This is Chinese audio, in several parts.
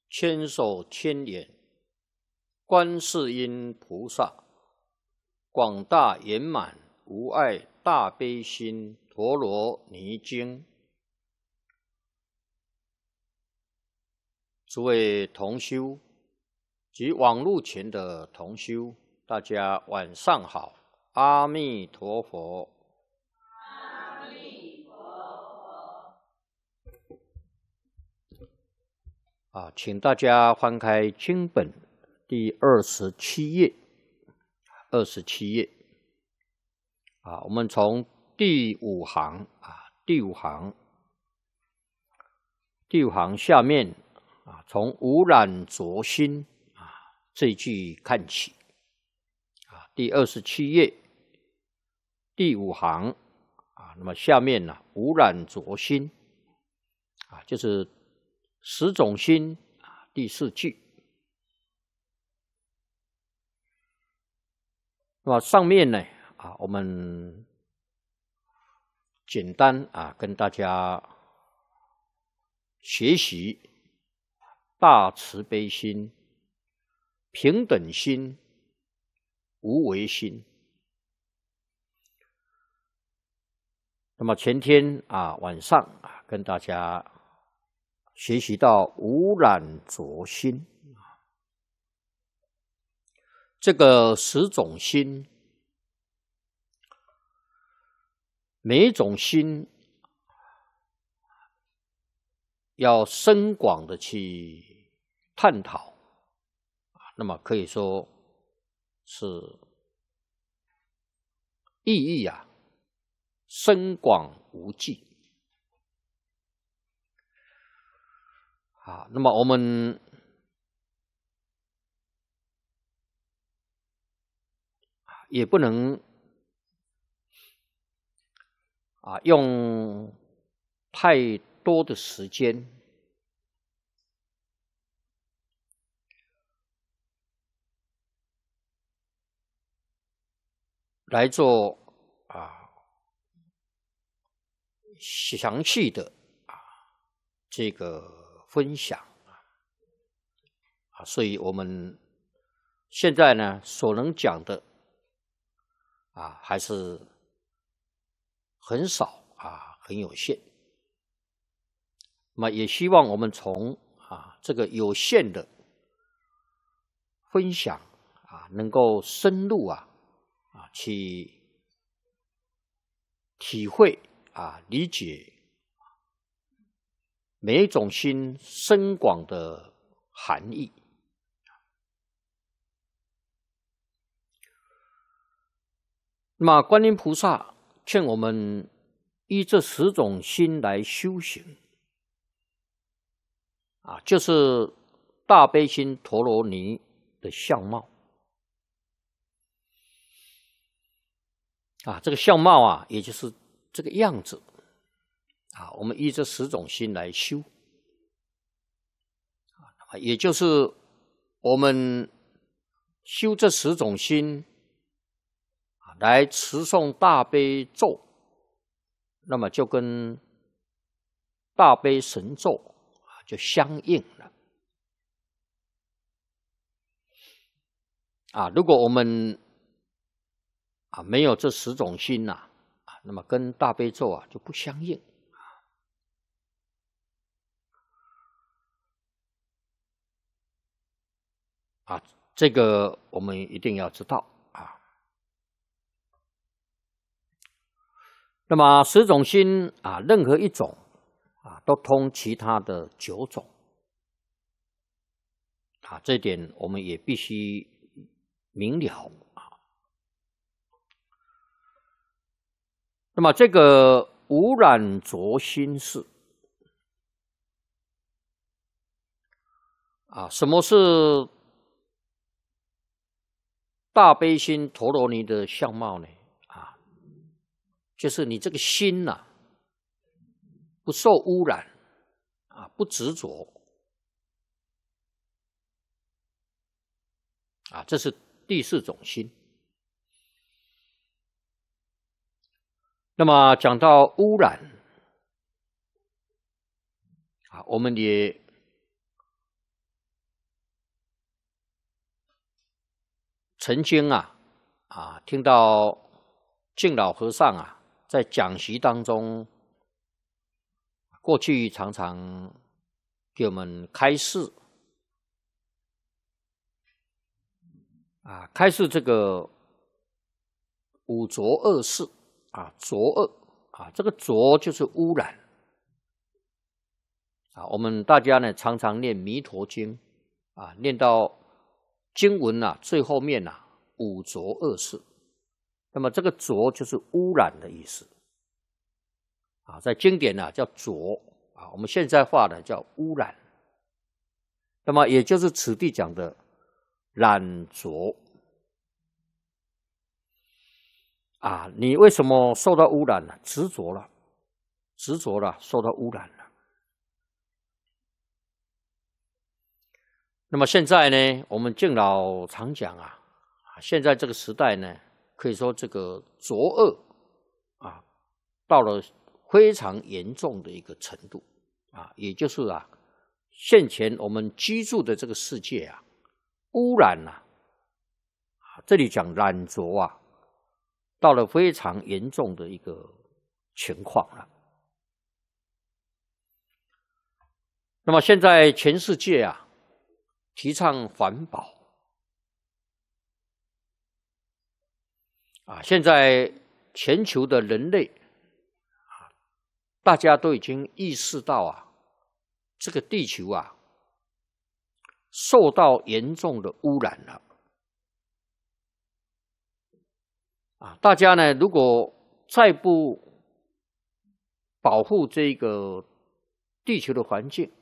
千手千眼，观世音菩萨，广大圆满无碍大悲心陀罗尼经。诸位同修及网络前的同修，大家晚上好，阿弥陀佛。 阿弥陀佛。请大家翻开经本第27页，27页。我们从第五行下面从无染浊心这一句看起。第27页第五行那么下面无染浊心就是十种心第4句。那么上面呢我们简单跟大家学习大慈悲心、平等心、无为心。那么前天晚上跟大家学习到无染浊心，这个10种心，每一种心要深广的去探讨，那么可以说是意义深广无际。那么我们也不能用太多的时间来做详细的这个分享所以我们现在呢所能讲的还是很少很有限。那么也希望我们从这个有限的分享能够深入去体会理解每一种心深广的含义。那么观音菩萨劝我们依这10种心来修行就是大悲心陀罗尼的相貌这个相貌也就是这个样子我们依这10种心来修也就是我们修这10种心来持诵大悲咒，那么就跟大悲神咒就相应了如果我们没有这10种心那么跟大悲咒就不相应这个我们一定要知道那么10种心任何一种都通其他的9种这一点我们也必须明了那么这个无染浊心是什么是大悲心陀罗尼的相貌呢？就是你这个心不受污染不执着这是第4种心。那么讲到污染我们也曾经听到敬老和尚在讲习当中，过去常常给我们开示开示这个五浊恶世浊恶这个浊就是污染我们大家呢常常念弥陀经念到经文最后面五浊恶世，那么这个浊就是污染的意思在经典叫浊我们现在话的叫污染，那么也就是此地讲的染浊你为什么受到污染了？执着了，受到污染了。那么现在呢，我们敬老常讲现在这个时代呢，可以说这个浊恶到了非常严重的一个程度也就是现前我们居住的这个世界污染这里讲染浊到了非常严重的一个情况了。那么现在全世界提倡环保现在全球的人类大家都已经意识到这个地球受到严重的污染了大家呢如果再不保护这个地球的环境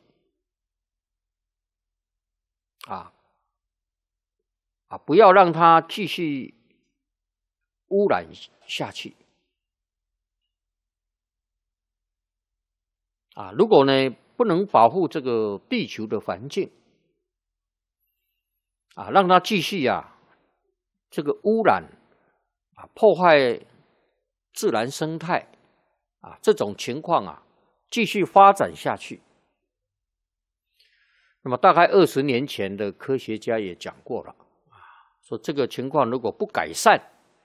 不要让它继续污染下去如果呢不能保护这个地球的环境让它继续这个污染破坏自然生态这种情况继续发展下去。那么大概20年前的科学家也讲过了说这个情况如果不改善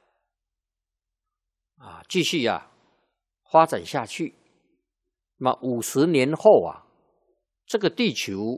继续发展下去，那么50年后这个地球